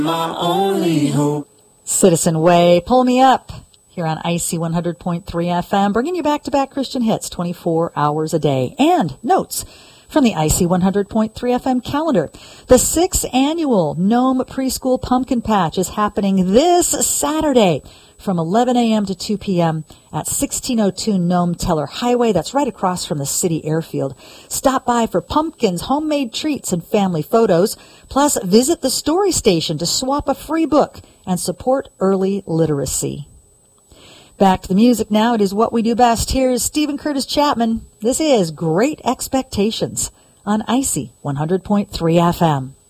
My only hope. Citizen Way, Pull Me Up, here on IC 100.3 FM, bringing you back-to-back Christian hits 24 hours a day. And notes from the IC 100.3 FM calendar. The 6th annual Nome Preschool Pumpkin Patch is happening this Saturday from 11 a.m. to 2 p.m. at 1602 Nome Teller Highway. That's right across from the city airfield. Stop by for pumpkins, homemade treats, and family photos. Plus, visit the Story Station to swap a free book and support early literacy. Back to the music now. It is what we do best. Here's Stephen Curtis Chapman. This is Great Expectations on IC 100.3 FM.